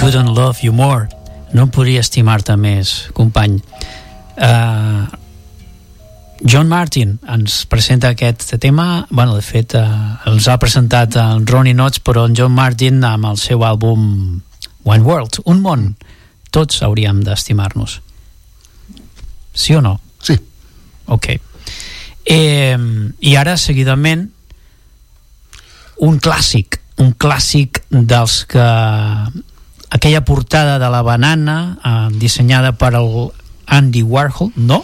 couldn't love you more. No podria estimar-te més, company. John Martin ens presenta aquest tema, bueno, de fet els ha presentat en Ronnie Knotts, però en John Martin amb el seu àlbum One World, un món. Tots hauríem d'estimar-nos. Sí o no? Sí. Ok. I ara, seguidament, un clàssic dels que... aquella portada de la banana dissenyada per el Andy Warhol, no?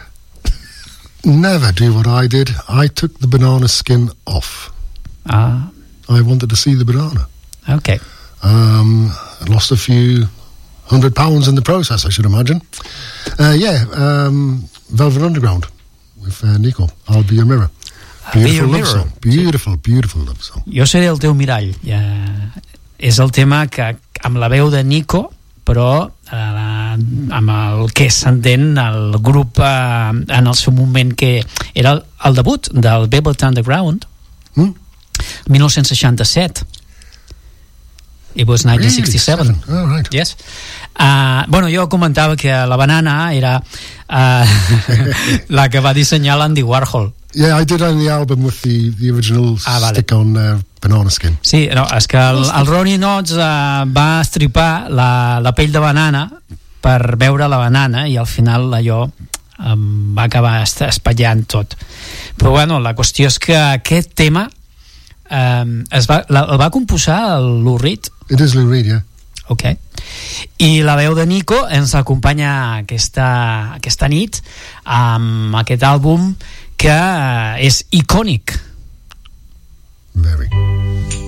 Never do what I did. I took the banana skin off. I wanted to see the banana. Okay. I lost a few £100 in the process, I should imagine. Velvet Underground with Nico. I'll Be Your Mirror. Beautiful love song. Beautiful love song. Jo seré el teu mirall. És el tema que amb la veu de Nico, però amb el que s'entén el grup en el seu moment, que era el debut del Velvet Underground, 1967. It was 1967. Really? Oh, right. Yes. Bueno, jo comentava que la banana era la que va dissenyar l'Andy Warhol. Yeah, I did on the album with the original stick-on banana skin. Sí, no, és que el Ronnie Knotts va estripar la pell de banana per veure la banana i al final allò va acabar espatllant tot. Però bueno, la qüestió és que aquest tema el va composar Lou Reed. It is Lou Reed, yeah. Ok. I la veu de Nico ens acompanya aquesta nit amb aquest àlbum que és icònic. Very.